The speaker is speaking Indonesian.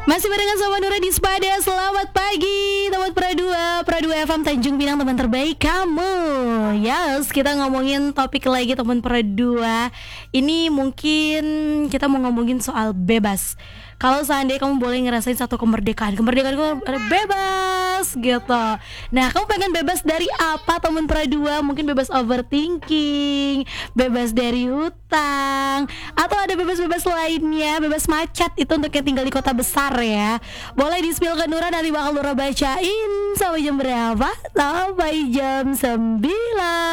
Masih barengan sama Nura di Spada. Selamat pagi teman Pradua FM Tanjung Pinang, teman terbaik kamu. Yes, kita ngomongin topik lagi teman Pradua. Ini mungkin kita mau ngomongin soal bebas. Kalau seandainya kamu boleh ngerasain satu kemerdekaan kamu bebas gitu. Nah, kamu pengen bebas dari apa teman Pradua? Mungkin bebas overthinking, bebas dari hutang, atau ada bebas-bebas lainnya, bebas macet itu untuk yang tinggal di kota besar ya. Boleh di-spill ke Nura, nanti bakal Nura bacain. Sampai jam berapa? Sampai jam 9.